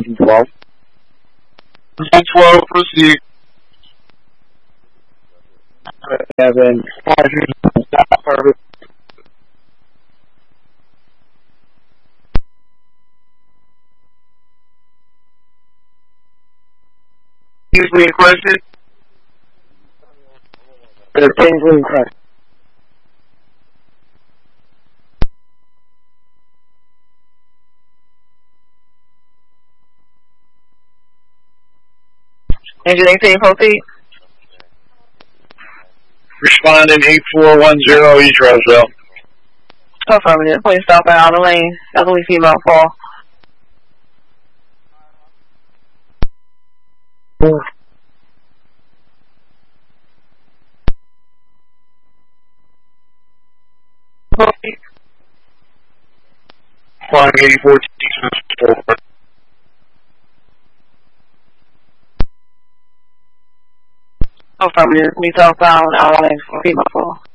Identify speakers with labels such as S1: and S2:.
S1: 12.
S2: 12, proceed.
S1: 7, service.
S2: Excuse me, a question?
S1: Penguin Crush.
S3: Engine 18, proceed.
S2: Responding 8410 East Roseville.
S3: Affirmative. Please stop in outer lane. Elderly female fall.
S2: Flying 84 forward.
S3: Affirmative. Please stop in outer lane for female fall.